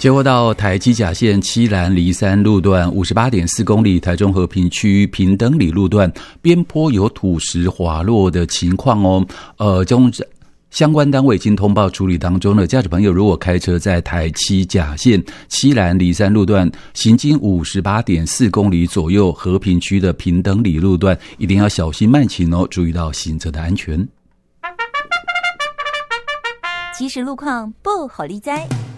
结果到台七甲线七兰梨山路段 58.4 公里，台中和平区平等里路段边坡有土石滑落的情况哦。交通相关单位已经通报处理当中了。驾驶朋友如果开车在台七甲线七兰梨山路段行经 58.4 公里左右和平区的平等里路段，一定要小心慢行哦，注意到行车的安全。 即时路况不好理哉。